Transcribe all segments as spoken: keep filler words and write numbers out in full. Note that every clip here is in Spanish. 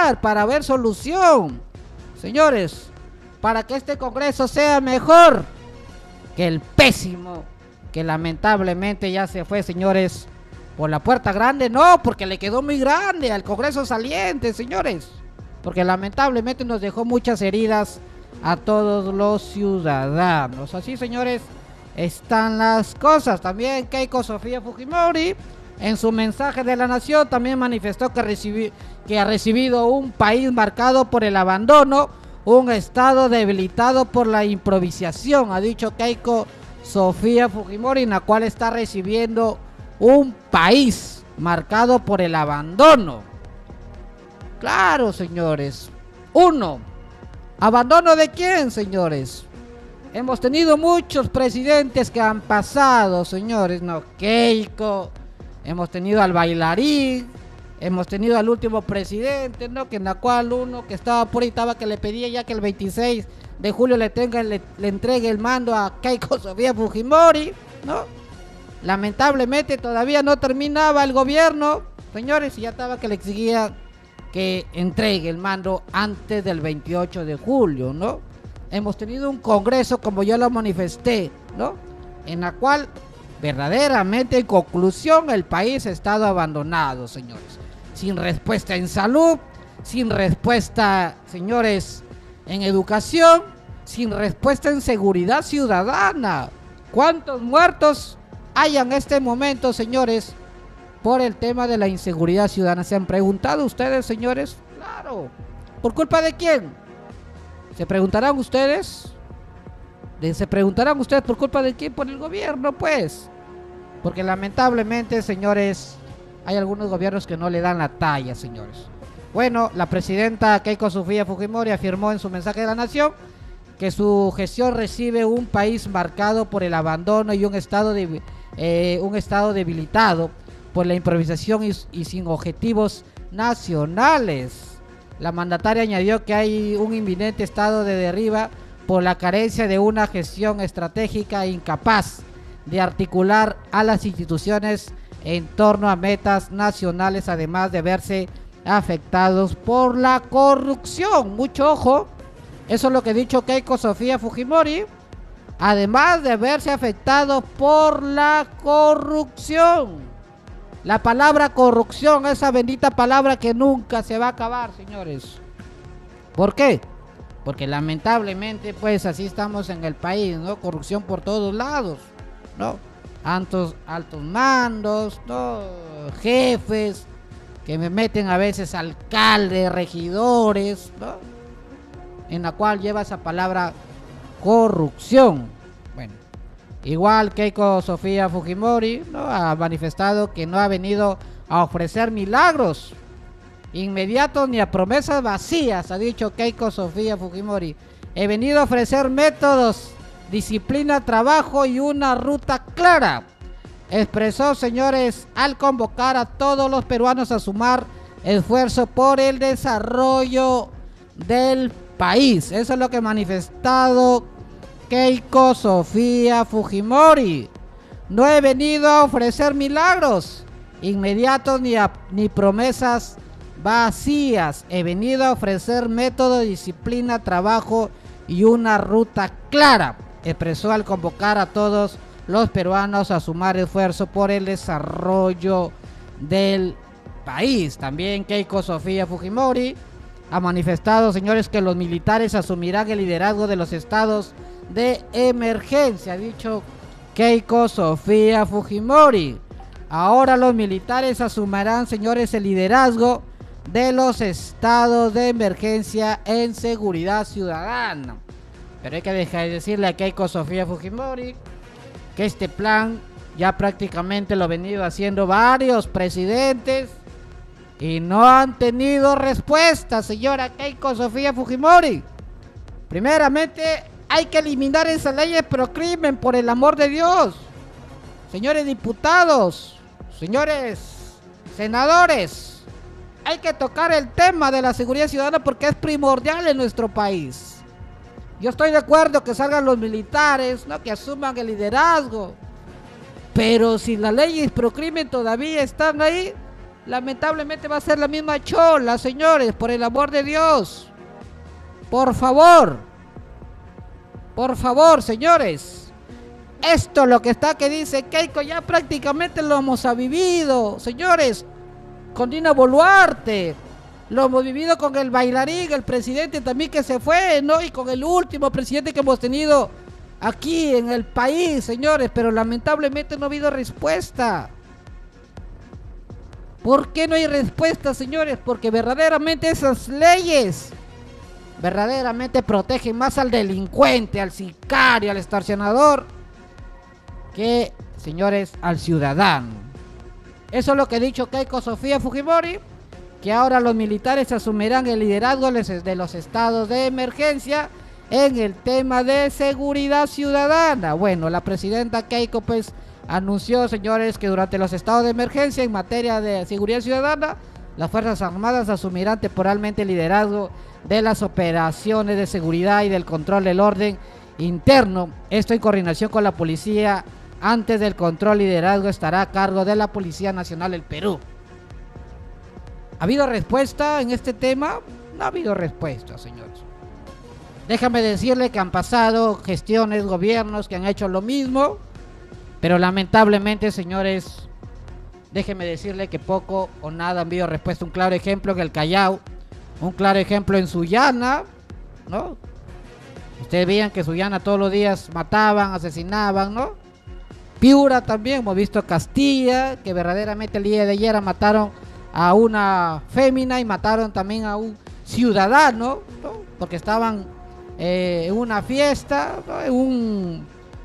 dialogar, para ver solución, señores, para que este Congreso sea mejor que el pésimo que lamentablemente ya se fue, señores, por la puerta grande. No, porque le quedó muy grande al Congreso saliente, señores, porque lamentablemente nos dejó muchas heridas a todos los ciudadanos. Así, señores, están las cosas. También Keiko Sofía Fujimori, en su mensaje de la nación, también manifestó que, recibi que ha recibido un país marcado por el abandono, un estado debilitado por la improvisación. Ha dicho Keiko Sofía Fujimori, en la cual está recibiendo un país marcado por el abandono. Claro, señores. Uno, ¿abandono de quién, señores? Hemos tenido muchos presidentes que han pasado, señores, no, Keiko, hemos tenido al bailarín, hemos tenido al último presidente, ¿no? Que en la cual uno que estaba por ahí estaba que le pedía ya que el veintiséis de julio le, tenga, le, le entregue el mando a Keiko Sofía Fujimori, ¿no? Lamentablemente todavía no terminaba el gobierno, señores, y ya estaba que le exigía que entregue el mando antes del veintiocho de julio, ¿no? Hemos tenido un congreso, como yo lo manifesté, ¿no? En la cual verdaderamente, en conclusión, el país ha estado abandonado, señores. Sin respuesta en salud, sin respuesta, señores, en educación, sin respuesta en seguridad ciudadana. ¿Cuántos muertos hay en este momento, señores, por el tema de la inseguridad ciudadana? ¿Se han preguntado ustedes, señores? Claro. ¿Por culpa de quién? ¿Se preguntarán ustedes? ¿Se preguntarán ustedes por culpa de quién? Por el gobierno, pues. Porque lamentablemente, señores, hay algunos gobiernos que no le dan la talla, señores. Bueno, la presidenta Keiko Sofía Fujimori afirmó en su mensaje de la nación que su gestión recibe un país marcado por el abandono y un estado, de, eh, un estado debilitado por la improvisación y, y sin objetivos nacionales. La mandataria añadió que hay un inminente estado de derriba por la carencia de una gestión estratégica e incapaz de articular a las instituciones en torno a metas nacionales, además de verse afectados por la corrupción. Mucho ojo, eso es lo que ha dicho Keiko Sofía Fujimori, además de verse afectados por la corrupción. La palabra corrupción, esa bendita palabra que nunca se va a acabar, señores. ¿Por qué? Porque lamentablemente, pues así estamos en el país, ¿no? Corrupción por todos lados, ¿no? Altos, altos mandos, ¿no? Jefes que me meten a veces alcaldes, regidores, ¿no? En la cual lleva esa palabra corrupción. Bueno, igual Keiko Sofía Fujimori, ¿no? Ha manifestado que no ha venido a ofrecer milagros inmediatos ni a promesas vacías. Ha dicho Keiko Sofía Fujimori: he venido a ofrecer métodos, disciplina, trabajo y una ruta clara. Expresó, señores, al convocar a todos los peruanos a sumar esfuerzo por el desarrollo del país. Eso es lo que ha manifestado Keiko Sofía Fujimori. No he venido a ofrecer milagros inmediatos ni, a, ni promesas vacías. He venido a ofrecer método, disciplina, trabajo y una ruta clara. Expresó al convocar a todos los peruanos a sumar esfuerzo por el desarrollo del país. También Keiko Sofía Fujimori ha manifestado, señores, que los militares asumirán el liderazgo de los estados de emergencia. Ha dicho Keiko Sofía Fujimori: ahora los militares asumirán, señores, el liderazgo de los estados de emergencia en seguridad ciudadana. Pero hay que dejar de decirle a Keiko Sofía Fujimori que este plan ya prácticamente lo han venido haciendo varios presidentes y no han tenido respuesta, señora Keiko Sofía Fujimori. Primeramente, hay que eliminar esas leyes pro crimen, por el amor de Dios. Señores diputados, señores senadores, hay que tocar el tema de la seguridad ciudadana porque es primordial en nuestro país. Yo estoy de acuerdo que salgan los militares, ¿no? Que asuman el liderazgo. Pero si las leyes pro crimen todavía están ahí, lamentablemente va a ser la misma chola, señores, por el amor de Dios. Por favor, por favor, señores. Esto lo que está que dice Keiko ya prácticamente lo hemos vivido, señores, con Dina Boluarte. Lo hemos vivido con el bailarín, el presidente también que se fue, ¿no? Y con el último presidente que hemos tenido aquí en el país, señores. Pero lamentablemente no ha habido respuesta. ¿Por qué no hay respuesta, señores? Porque verdaderamente esas leyes verdaderamente protegen más al delincuente, al sicario, al extorsionador, que, señores, al ciudadano. Eso es lo que ha dicho Keiko Sofía Fujimori, que ahora los militares asumirán el liderazgo de los estados de emergencia en el tema de seguridad ciudadana. Bueno, la presidenta Keiko pues anunció, señores, que durante los estados de emergencia en materia de seguridad ciudadana, las Fuerzas Armadas asumirán temporalmente el liderazgo de las operaciones de seguridad y del control del orden interno. Esto en coordinación con la policía. Antes del control y liderazgo estará a cargo de la Policía Nacional del Perú. ¿Ha habido respuesta en este tema? No ha habido respuesta, señores. Déjame decirle que han pasado gestiones, gobiernos que han hecho lo mismo, pero lamentablemente, señores, déjeme decirle que poco o nada han habido respuesta. Un claro ejemplo en el Callao, un claro ejemplo en Sullana, ¿no? Ustedes veían que Sullana todos los días mataban, asesinaban, ¿no? Piura también, hemos visto Castilla, que verdaderamente el día de ayer mataron a una fémina y mataron también a un ciudadano, ¿no? Porque estaban eh, en una fiesta, ¿no? en un,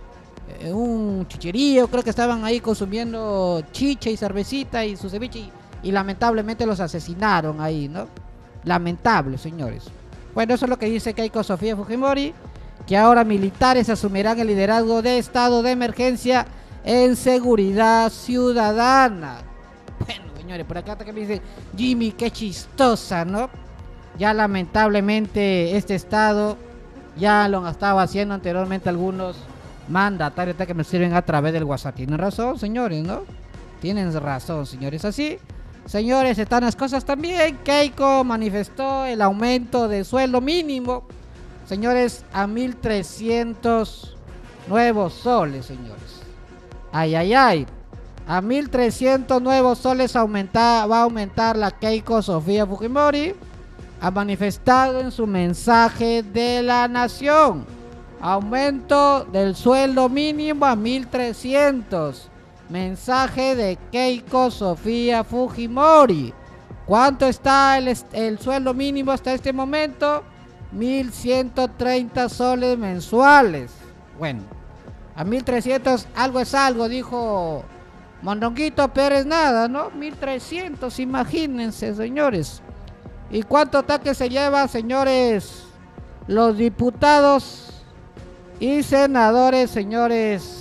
en un chicherío, creo que estaban ahí consumiendo chicha y cervecita y su ceviche y, y lamentablemente los asesinaron ahí, ¿no? Lamentable, señores. Bueno, eso es lo que dice Keiko Sofía Fujimori, que ahora militares asumirán el liderazgo de estado de emergencia en seguridad ciudadana. Bueno, señores, por acá que me dice Jimmy, qué chistosa, ¿no? Ya lamentablemente este estado ya lo han estado haciendo anteriormente algunos mandatarios que me sirven a través del WhatsApp. Tienen razón, señores, ¿no? Tienen razón, señores. Así, señores, están las cosas también. Keiko manifestó el aumento de sueldo mínimo, señores, a mil trescientos nuevos soles, señores. Ay, ay, ay. A mil trescientos nuevos soles aumenta, va a aumentar la Keiko Sofía Fujimori. Ha manifestado en su mensaje de la nación. Aumento del sueldo mínimo a mil trescientos. Mensaje de Keiko Sofía Fujimori. ¿Cuánto está el, el sueldo mínimo hasta este momento? mil ciento treinta soles mensuales. Bueno, a mil trescientos algo es algo, dijo Mondonguito Pérez, nada, ¿no? mil trescientos, imagínense, señores. ¿Y cuánto ataque se lleva, señores, los diputados y senadores, señores?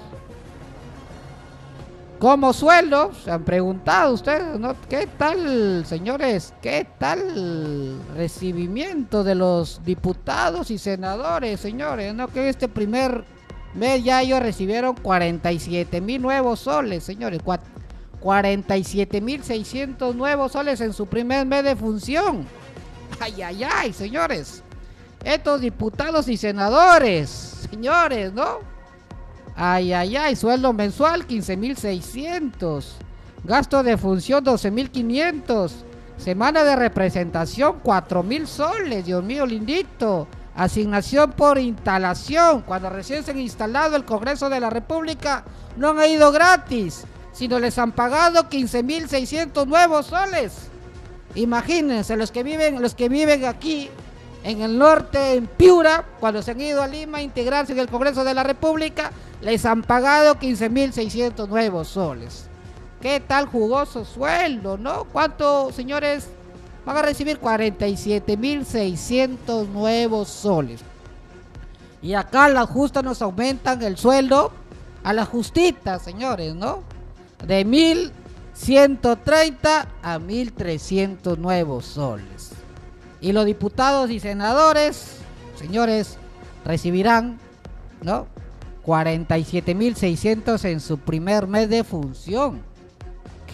Como sueldo, se han preguntado ustedes, ¿no? ¿Qué tal, señores? ¿Qué tal recibimiento de los diputados y senadores, señores? ¿No? Que este primer mes ya ellos recibieron cuarenta y siete mil nuevos soles, señores. cuarenta y siete mil seiscientos nuevos soles en su primer mes de función. Ay, ay, ay, señores. Estos diputados y senadores, señores, ¿no? Ay, ay, ay, sueldo mensual quince mil seiscientos, gasto de función doce mil quinientos, semana de representación cuatro mil soles, Dios mío lindito, asignación por instalación, cuando recién se han instalado el Congreso de la República, no han ido gratis, sino les han pagado quince mil seiscientos nuevos soles. Imagínense, los que viven, los que viven aquí en el norte, en Piura, cuando se han ido a Lima a integrarse en el Congreso de la República, les han pagado quince mil seiscientos nuevos soles. ¿Qué tal jugoso sueldo, no? ¿Cuánto, señores? Van a recibir cuarenta y siete mil seiscientos nuevos soles. Y acá a la justa nos aumentan el sueldo a la justita, señores, ¿no? De mil ciento treinta a mil trescientos nuevos soles. Y los diputados y senadores, señores, recibirán, ¿no? cuarenta y siete mil seiscientos en su primer mes de función.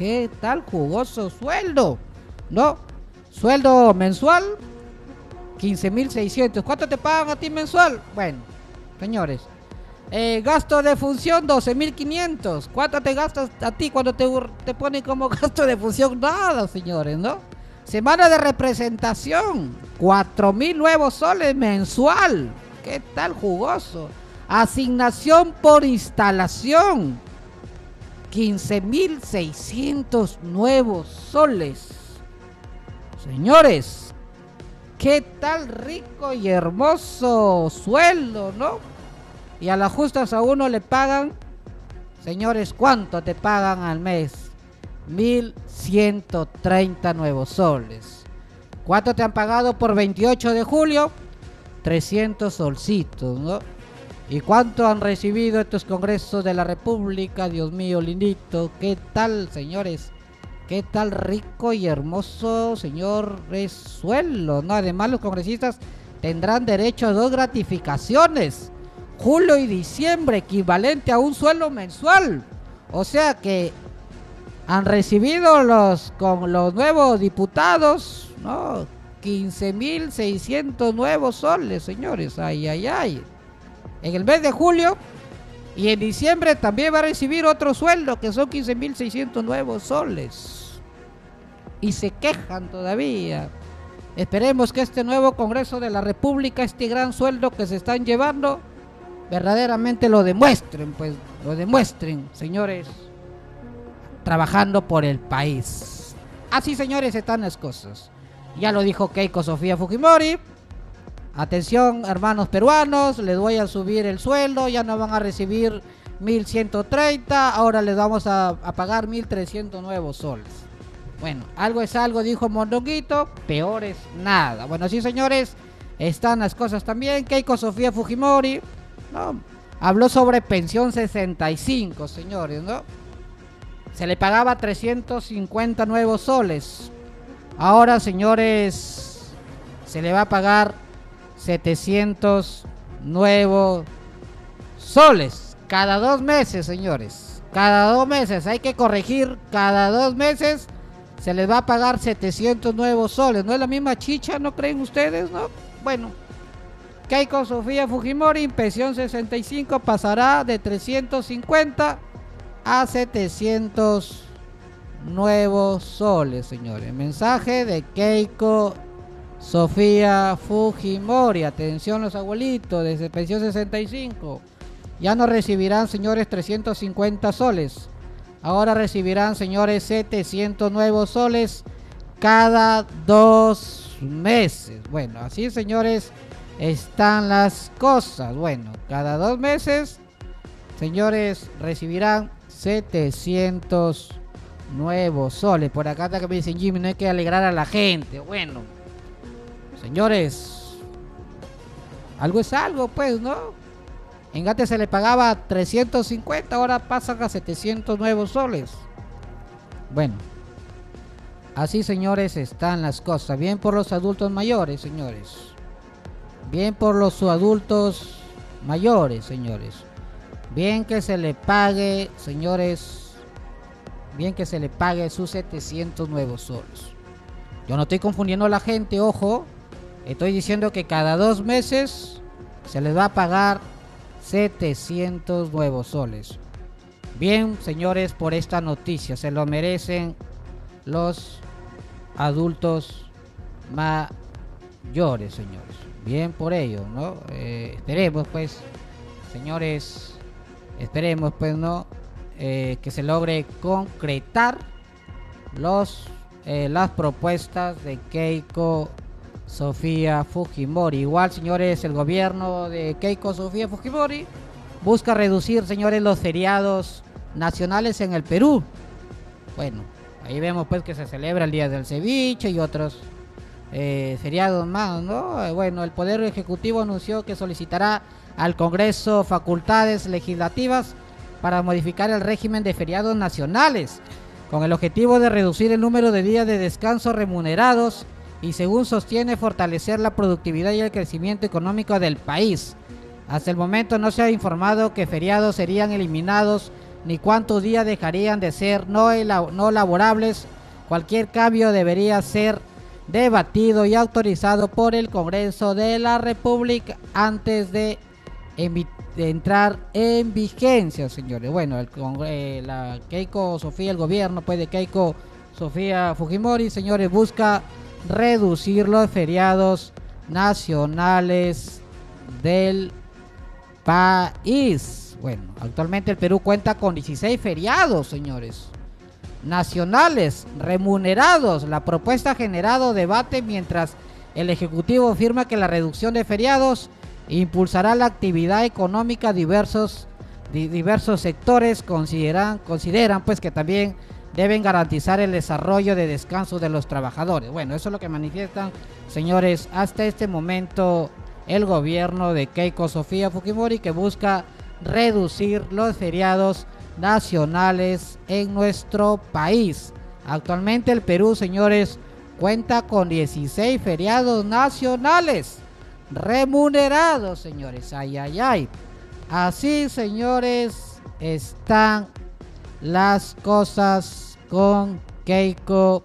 ¿Qué tal jugoso sueldo? ¿No? Sueldo mensual, quince mil seiscientos. ¿Cuánto te pagan a ti mensual? Bueno, señores. Eh, gasto de función, doce mil quinientos. ¿Cuánto te gastas a ti cuando te, te ponen como gasto de función? Nada, señores, ¿no? Semana de representación, cuatro mil nuevos soles mensual. ¿Qué tal jugoso? Asignación por instalación, quince mil seiscientos nuevos soles. Señores, qué tal rico y hermoso sueldo, ¿no? Y a las justas a uno le pagan, señores, ¿cuánto te pagan al mes? mil ciento treinta nuevos soles. ¿Cuánto te han pagado por veintiocho de julio? trescientos solcitos, ¿no? ¿Y cuánto han recibido estos congresos de la República? Dios mío, lindito. ¿Qué tal, señores? ¿Qué tal rico y hermoso, señor sueldo, ¿no? Además, los congresistas tendrán derecho a dos gratificaciones, julio y diciembre, equivalente a un sueldo mensual. O sea que han recibido los con los nuevos diputados, ¿no? quince mil seiscientos nuevos soles, señores. Ay, ay, ay. En el mes de julio y en diciembre también va a recibir otro sueldo, que son quince mil seiscientos nuevos soles. Y se quejan todavía. Esperemos que este nuevo Congreso de la República, este gran sueldo que se están llevando, verdaderamente lo demuestren, pues, lo demuestren, señores, trabajando por el país. Así, señores, están las cosas. Ya lo dijo Keiko Sofía Fujimori. Atención, hermanos peruanos, les voy a subir el sueldo, ya no van a recibir mil ciento treinta, ahora les vamos a, a pagar mil trescientos nuevos soles. Bueno, algo es algo, dijo Mondonguito, peor es nada. Bueno, sí, señores, están las cosas también. Keiko Sofía Fujimori, ¿no?, habló sobre pensión sesenta y cinco, señores, ¿no? Se le pagaba trescientos cincuenta nuevos soles. Ahora, señores, se le va a pagar setecientos nuevos soles cada dos meses, señores. Cada dos meses, hay que corregir, cada dos meses se les va a pagar setecientos nuevos soles. ¿No es la misma chicha, no creen ustedes, no? Bueno, Keiko Sofía Fujimori, pensión sesenta y cinco, pasará de trescientos cincuenta a setecientos nuevos soles, señores. Mensaje de Keiko Sofía Fujimori. Atención, los abuelitos, desde pensión sesenta y cinco ya no recibirán, señores, trescientos cincuenta soles. Ahora recibirán, señores, setecientos nuevos soles cada dos meses. Bueno, así, señores, están las cosas. Bueno, cada dos meses, señores, recibirán setecientos nuevos soles. Por acá está que me dicen, Jimmy, no hay que alegrar a la gente. Bueno, señores, algo es algo, pues, ¿no? En Gate se le pagaba trescientos cincuenta, ahora pasan a setecientos nuevos soles. Bueno, así, señores, están las cosas. Bien por los adultos mayores, señores. Bien por los adultos mayores, señores. Bien que se le pague, señores. Bien que se le pague sus setecientos nuevos soles. Yo no estoy confundiendo a la gente, ojo. Estoy diciendo que cada dos meses se les va a pagar setecientos nuevos soles. Bien, señores, por esta noticia. Se lo merecen los adultos mayores, señores. Bien por ello, ¿no? Eh, esperemos, pues, señores, esperemos, pues, ¿no? Eh, que se logre concretar los eh, las propuestas de Keiko Sofía Fujimori. Igual, señores, el gobierno de Keiko Sofía Fujimori busca reducir, señores, los feriados nacionales en el Perú. Bueno, ahí vemos, pues, que se celebra el Día del Ceviche y otros eh, feriados más, ¿no? Bueno, el Poder Ejecutivo anunció que solicitará al Congreso facultades legislativas para modificar el régimen de feriados nacionales, con el objetivo de reducir el número de días de descanso remunerados y, según sostiene, fortalecer la productividad y el crecimiento económico del país. Hasta el momento no se ha informado que feriados serían eliminados ni cuántos días dejarían de ser no, no laborables. Cualquier cambio debería ser debatido y autorizado por el Congreso de la República antes de, de entrar en vigencia, señores. Bueno, el, eh, la Keiko Sofía, el gobierno pues de Keiko Sofía Fujimori, señores, busca reducir los feriados nacionales del país. Bueno, actualmente el Perú cuenta con dieciséis feriados, señores, nacionales remunerados. La propuesta ha generado debate mientras el Ejecutivo afirma que la reducción de feriados impulsará la actividad económica. Diversos, di, diversos sectores consideran, consideran pues que también deben garantizar el desarrollo de descanso de los trabajadores. Bueno, eso es lo que manifiestan, señores, hasta este momento el gobierno de Keiko Sofía Fujimori, que busca reducir los feriados nacionales en nuestro país. Actualmente el Perú, señores, cuenta con dieciséis feriados nacionales remunerados, señores. Ay, ay, ay. Así, señores, están las cosas con Keiko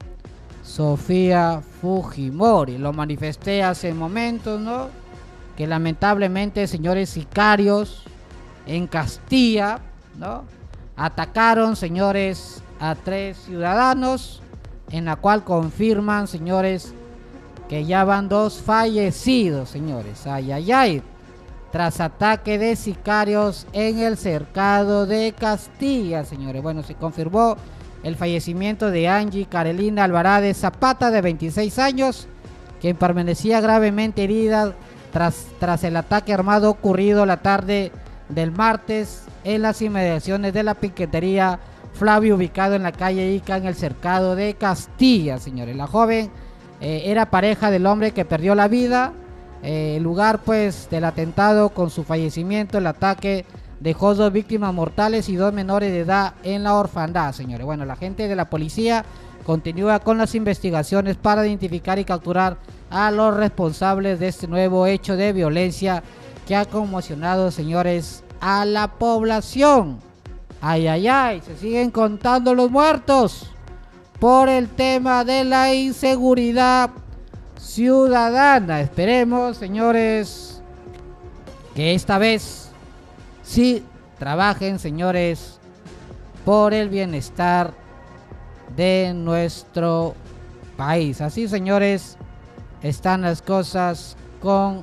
Sofía Fujimori. Lo manifesté hace momentos, ¿no? Que lamentablemente, señores, sicarios en Castilla, ¿no?, atacaron, señores, a tres ciudadanos, en la cual confirman, señores, que ya van dos fallecidos, señores. Ay, ay, ay. Tras ataque de sicarios en el cercado de Castilla, señores. Bueno, se confirmó el fallecimiento de Angie Carolina Alvarado Zapata, de veintiséis años, quien permanecía gravemente herida tras, tras el ataque armado ocurrido la tarde del martes en las inmediaciones de la piquetería Flavio, ubicado en la calle Ica, en el cercado de Castilla, señores. La joven eh, era pareja del hombre que perdió la vida. El eh, lugar pues del atentado, con su fallecimiento, el ataque dejó dos víctimas mortales y dos menores de edad en la orfandad, señores. Bueno, la gente de la policía continúa con las investigaciones para identificar y capturar a los responsables de este nuevo hecho de violencia que ha conmocionado, señores, a la población. Ay, ay, ay, se siguen contando los muertos por el tema de la inseguridad ciudadana. Esperemos, señores, que esta vez sí trabajen, señores, por el bienestar de nuestro país. Así, señores, están las cosas con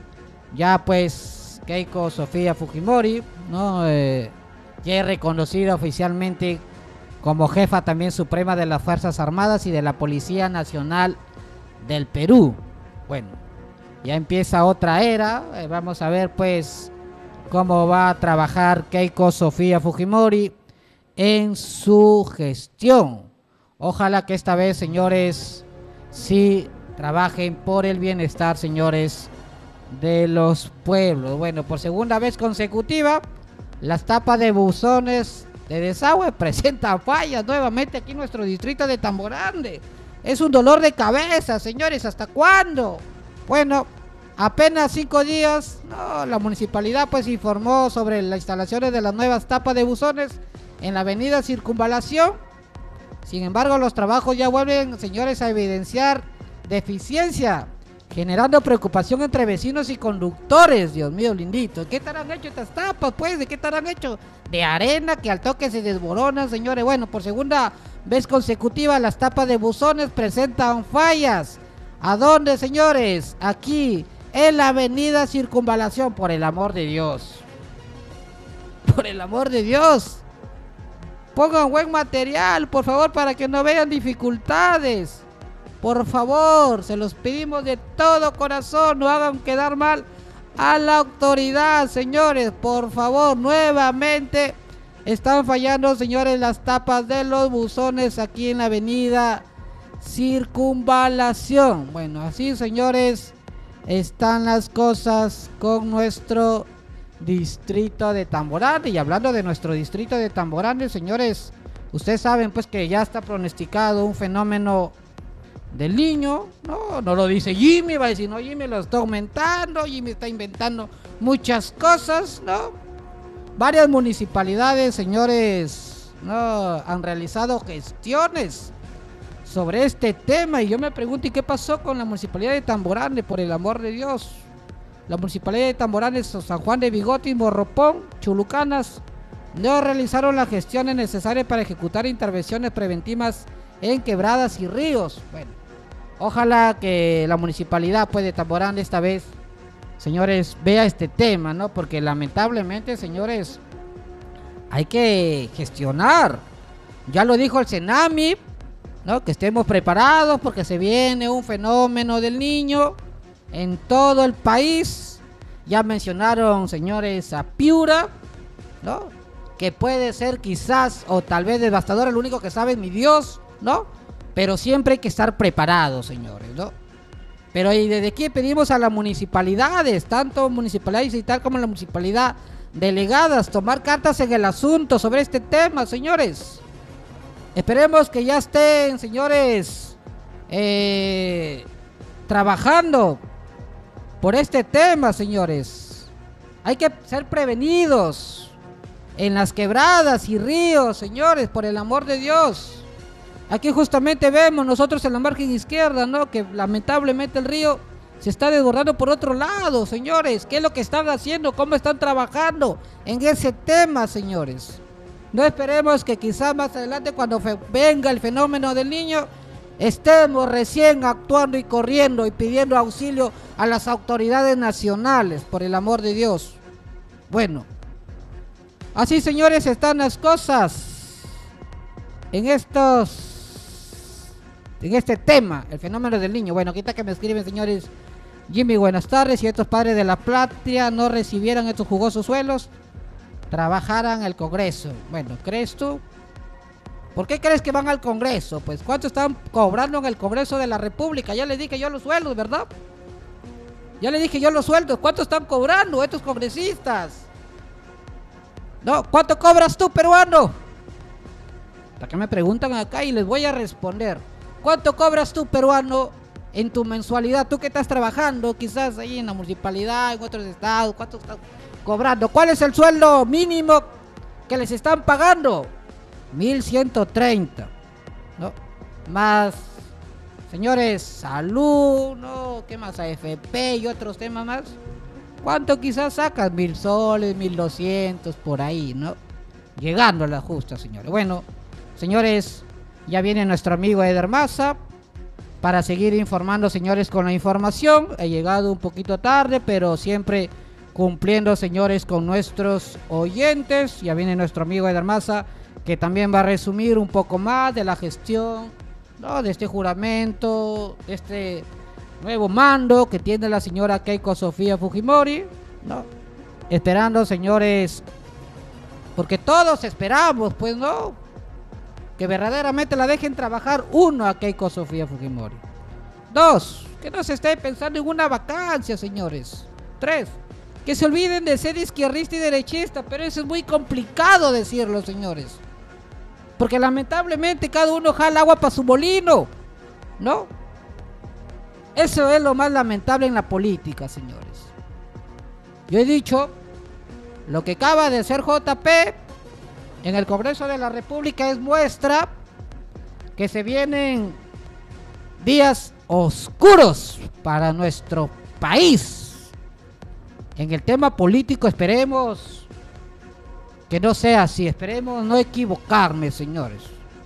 ya pues Keiko Sofía Fujimori, ¿no? Eh, ya es reconocida oficialmente como jefa también suprema de las Fuerzas Armadas y de la Policía Nacional del Perú. Bueno, ya empieza otra era. Eh, vamos a ver pues cómo va a trabajar Keiko Sofía Fujimori en su gestión. Ojalá que esta vez, señores, sí trabajen por el bienestar, señores, de los pueblos. Bueno, por segunda vez consecutiva, las tapas de buzones de desagüe presentan fallas nuevamente aquí en nuestro distrito de Tambo Grande. Es un dolor de cabeza, señores. ¿Hasta cuándo? Bueno, apenas cinco días, no, la municipalidad pues informó sobre las instalaciones de las nuevas tapas de buzones en la avenida Circunvalación. Sin embargo, los trabajos ya vuelven, señores, a evidenciar deficiencia, generando preocupación entre vecinos y conductores. Dios mío, lindito, ¿qué estarán hecho estas tapas, pues? ¿De qué estarán hecho? De arena que al toque se desboronan, señores. Bueno, por segunda vez consecutiva, las tapas de buzones presentan fallas. ¿A dónde, señores? Aquí, en la avenida Circunvalación. Por el amor de Dios, por el amor de Dios, pongan buen material, por favor, para que no vean dificultades. Por favor, se los pedimos de todo corazón. No hagan quedar mal a la autoridad, señores. Por favor, nuevamente están fallando, señores, las tapas de los buzones aquí en la avenida Circunvalación. Bueno, así, señores, están las cosas con nuestro distrito de Tambo Grande. Y hablando de nuestro distrito de Tambo Grande, señores, ustedes saben pues que ya está pronosticado un fenómeno del niño. No, no lo dice Jimmy, va a decir, no, Jimmy lo está aumentando, Jimmy está inventando muchas cosas, ¿no? varias municipalidades, señores, no han realizado gestiones sobre este tema, y yo me pregunto, ¿y qué pasó con la municipalidad de Tamborane, por el amor de Dios? La municipalidad de Tamborane, San Juan de Bigote, Morropón, Chulucanas, no realizaron las gestiones necesarias para ejecutar intervenciones preventivas en quebradas y ríos. Bueno, ojalá que la municipalidad, pues, de Tamborane esta vez, señores, vea este tema, ¿no? Porque lamentablemente, señores, hay que gestionar. Ya lo dijo el Senami, ¿no? Que estemos preparados porque se viene un fenómeno del Niño en todo el país. Ya mencionaron, señores, a Piura, ¿no? Que puede ser quizás o tal vez devastador, el único que sabe es mi Dios, ¿no? Pero siempre hay que estar preparados, señores, ¿no? Pero y desde aquí pedimos a las municipalidades, tanto municipalidades y tal como la municipalidad delegadas, tomar cartas en el asunto sobre este tema, señores. Esperemos que ya estén, señores, eh, trabajando por este tema, señores. Hay que ser prevenidos en las quebradas y ríos, señores, por el amor de Dios. Aquí justamente vemos nosotros en la margen izquierda, ¿no? Que lamentablemente el río se está desbordando por otro lado, señores. ¿Qué es lo que están haciendo? ¿Cómo están trabajando en ese tema, señores? No esperemos que quizás más adelante, cuando venga el fenómeno del Niño, estemos recién actuando y corriendo y pidiendo auxilio a las autoridades nacionales, por el amor de Dios. Bueno, así, señores, están las cosas en estos en este tema, el fenómeno del Niño. Bueno, ahorita que me escriben, señores, Jimmy, buenas tardes. Si estos padres de la patria no recibieran estos jugosos suelos, trabajaran el Congreso. Bueno, ¿crees tú? ¿Por qué crees que van al Congreso? Pues, ¿cuánto están cobrando en el Congreso de la República? Ya les dije yo los sueldos, ¿verdad? Ya les dije yo los sueldos. ¿Cuánto están cobrando estos congresistas? No, ¿cuánto cobras tú, peruano? ¿Para qué me preguntan acá? Y les voy a responder. ¿Cuánto cobras tú, peruano, en tu mensualidad? Tú que estás trabajando, quizás ahí en la municipalidad, en otros estados, ¿cuánto estás cobrando? ¿Cuál es el sueldo mínimo que les están pagando? mil ciento treinta, ¿no? Más, señores, salud, ¿no? ¿Qué más? A F P y otros temas más. ¿Cuánto quizás sacas? Mil soles, mil doscientos, por ahí, ¿no? Llegando a la justa, señores. Bueno, señores, ya viene nuestro amigo Eder Maza para seguir informando, señores, con la información. He llegado un poquito tarde, pero siempre cumpliendo, señores, con nuestros oyentes. Ya viene nuestro amigo Eder Maza, que también va a resumir un poco más de la gestión, ¿no? De este juramento, de este nuevo mando que tiene la señora Keiko Sofía Fujimori, ¿no? Esperando, señores, porque todos esperamos, pues, ¿no? Que verdaderamente la dejen trabajar. Uno, a Keiko Sofía Fujimori. Dos, que no se esté pensando en una vacancia, señores. Tres, que se olviden de ser izquierdista y derechista, pero eso es muy complicado decirlo, señores. Porque lamentablemente cada uno jala agua para su molino, ¿no? Eso es lo más lamentable en la política, señores. Yo he dicho, lo que acaba de hacer J P en el Congreso de la República es muestra que se vienen días oscuros para nuestro país. En el tema político esperemos que no sea así, esperemos no equivocarme, señores.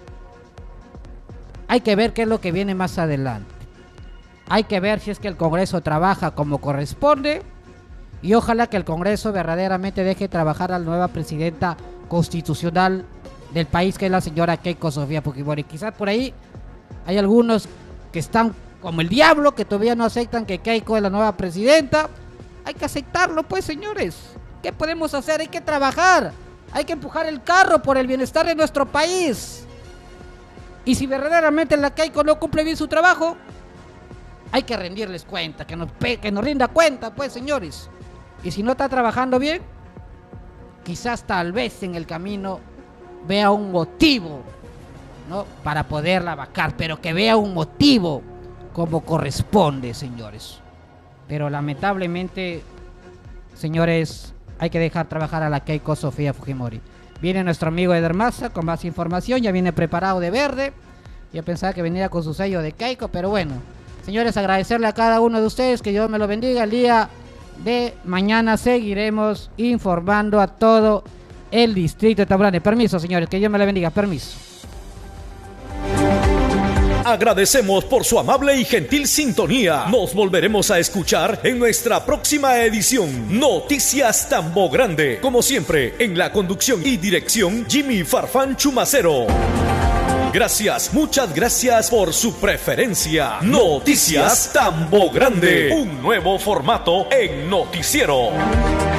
Hay que ver qué es lo que viene más adelante. Hay que ver si es que el Congreso trabaja como corresponde, y ojalá que el Congreso verdaderamente deje trabajar a la nueva presidenta constitucional del país, que es la señora Keiko Sofía Fujimori. Quizás por ahí hay algunos que están como el diablo, que todavía no aceptan que Keiko es la nueva presidenta. Hay que aceptarlo, pues, señores. ¿Qué podemos hacer? Hay que trabajar, hay que empujar el carro por el bienestar de nuestro país. Y si verdaderamente la Keiko no cumple bien su trabajo, hay que rendirles cuenta, que nos, que nos rinda cuenta, pues, señores. Y si no está trabajando bien, quizás tal vez en el camino vea un motivo, ¿no? Para poderla vacar, pero que vea un motivo como corresponde, señores. Pero lamentablemente, señores, hay que dejar trabajar a la Keiko Sofía Fujimori. Viene nuestro amigo Eder Maza con más información, ya viene preparado de verde. Yo pensaba que venía con su sello de Keiko, pero bueno. Señores, agradecerle a cada uno de ustedes, que Dios me lo bendiga. El día de mañana seguiremos informando a todo el distrito de Taburani. Permiso, señores, que Dios me lo bendiga. Permiso. Agradecemos por su amable y gentil sintonía. Nos volveremos a escuchar en nuestra próxima edición. Noticias Tambo Grande. Como siempre, en la conducción y dirección, Jimmy Farfán Chumacero. Gracias, muchas gracias por su preferencia. Noticias Tambo Grande. Un nuevo formato en noticiero.